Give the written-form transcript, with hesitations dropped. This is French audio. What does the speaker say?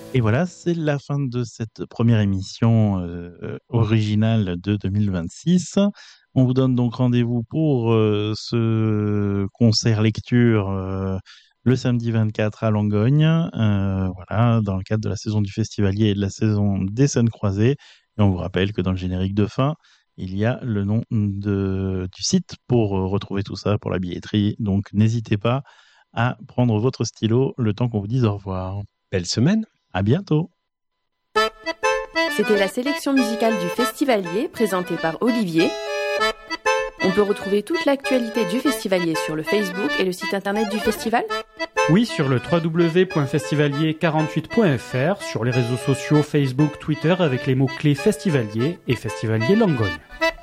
Et voilà, c'est la fin de cette première émission originale de 2026. On vous donne donc rendez-vous pour ce concert lecture le samedi 24 à Langogne, voilà, dans le cadre de la saison du Festivalier et de la saison des scènes croisées. Et on vous rappelle que dans le générique de fin, il y a le nom du site pour retrouver tout ça pour la billetterie. Donc n'hésitez pas à prendre votre stylo le temps qu'on vous dise au revoir. Belle semaine. À bientôt. C'était la sélection musicale du Festivalier présentée par Olivier. On peut retrouver toute l'actualité du Festivalier sur le Facebook et le site internet du festival. Oui, sur le www.festivalier48.fr, sur les réseaux sociaux Facebook, Twitter avec les mots-clés Festivalier et Festivalier Langogne.